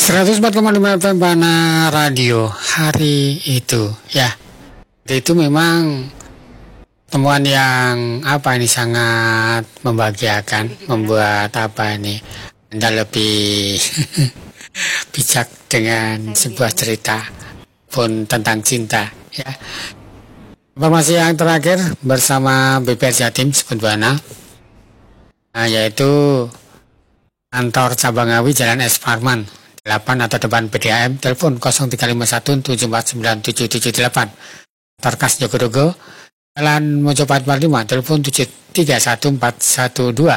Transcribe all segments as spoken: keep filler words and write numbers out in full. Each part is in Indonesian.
seratus empat koma lima F M Bana Radio hari itu ya. Itu memang temuan yang apa ini sangat membahagiakan, membuat apa ini Anda lebih bijak dengan sebuah cerita pun tentang cinta ya. Informasi yang terakhir bersama B P R Jatim sebut Bana, nah, yaitu kantor cabang Ngawi Jalan S. Parman delapan atau depan P D A M, telepon nol tiga lima satu tujuh empat sembilan tujuh tujuh delapan. Tarkas Jogodogo Jalan Mojopat empat puluh lima, telepon tujuh tiga satu empat satu dua.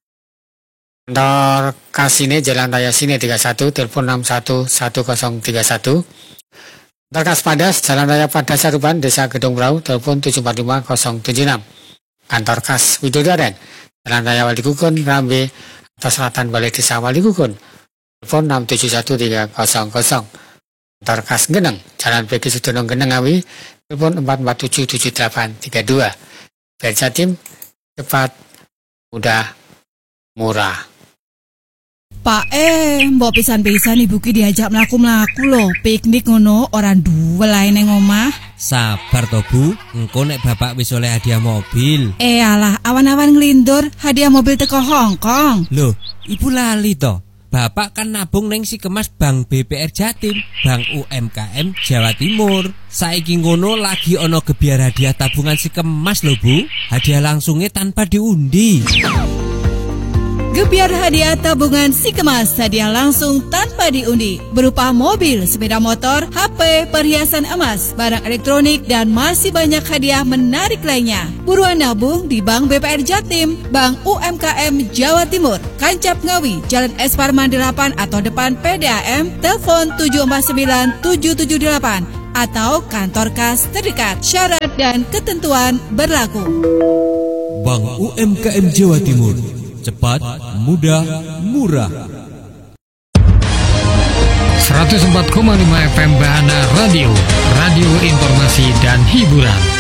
Kantor Kasine Jalan Raya Sine tiga puluh satu, telepon enam satu satu nol tiga satu. Kantor Kas Padas Jalan Raya Padas Saruban Desa Gedung Brau, telepon tujuh empat lima nol tujuh enam. Kantor Kas Widodaren Jalan Raya Wali Kugun Rambe atau Selatan Balai Desa Wali Kugun, telepon enam tujuh satu tiga nol nol. Kantor Kas Geneng Jalan Begi Sudono Geneng Ngawi, telepon empat empat tujuh tujuh delapan tiga dua. B P R Jatim, cepat, mudah, murah. Pak eh, mbok pisan-pisan ibu ki diajak mlaku-mlaku lho, piknik ngono orang duwe lae neng omah. Sabar to Bu, engko nek bapak wis oleh hadiah mobil. Eh alah, awan-awan ngelindur hadiah mobil teko Hongkong. Loh, ibu lali to. Bapak kan nabung neng si kemas Bank B P R Jatim, Bank U M K M Jawa Timur. Saiki ngono lagi ono gebiar hadiah tabungan si kemas lho Bu. Hadiah langsungnya tanpa diundi. Gebiar hadiah tabungan si kemas, hadiah langsung tanpa diundi, berupa mobil, sepeda motor, H P, perhiasan emas, barang elektronik, dan masih banyak hadiah menarik lainnya. Buruan nabung di Bank B P R Jatim, Bank U M K M Jawa Timur, Kancap Ngawi, Jalan S. Parman delapan atau depan P D A M, telepon tujuh empat sembilan tujuh tujuh delapan atau kantor kas terdekat. Syarat dan ketentuan berlaku. Bank U M K M Jawa Timur, cepat, mudah, murah. seratus empat koma lima F M Bana Radio, radio informasi dan hiburan.